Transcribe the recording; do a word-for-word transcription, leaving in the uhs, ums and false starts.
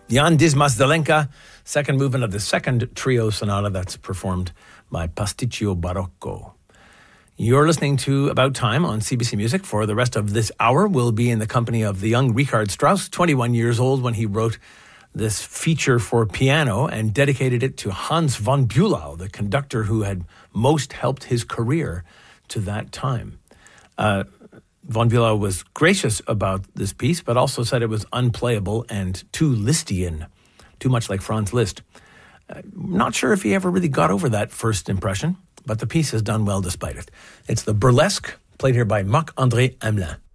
Jan Dyzmas-Zelenka, second movement of the second trio sonata that's performed by Pasticcio Barocco. You're listening to About Time on C B C Music. For the rest of this hour, we'll be in the company of the young Richard Strauss, twenty-one years old when he wrote this feature for piano and dedicated it to Hans von Bülow, the conductor who had most helped his career to that time. Uh, von Bülow was gracious about this piece, but also said it was unplayable and too Lisztian, too much like Franz Liszt. Uh, not sure if he ever really got over that first impression, but the piece has done well despite it. It's the Burlesque, played here by Marc-André Hamelin.